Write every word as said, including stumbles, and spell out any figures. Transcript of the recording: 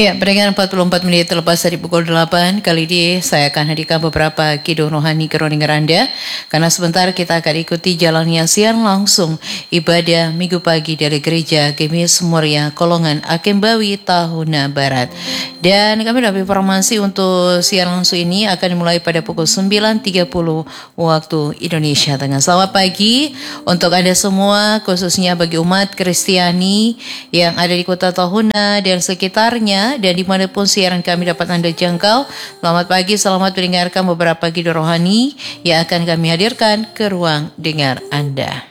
Ya, peringatan empat puluh empat menit terlepas dari pukul delapan, kali ini saya akan hadirkan beberapa kidung rohani ke roningan Anda, karena sebentar kita akan ikuti jalannya siaran langsung ibadah minggu pagi dari Gereja Gemis Moria Kolongan Akembawi Tahuna Barat. Dan kami dapat informasi untuk siaran langsung ini akan dimulai pada pukul sembilan tiga puluh waktu Indonesia Tengah. Selamat pagi untuk Anda semua, khususnya bagi umat Kristiani yang ada di kota Tahuna dan sekitarnya, dan dimanapun siaran kami dapat Anda jangkau. Selamat pagi, selamat mendengarkan beberapa kidung rohani yang akan kami hadirkan ke ruang dengar Anda.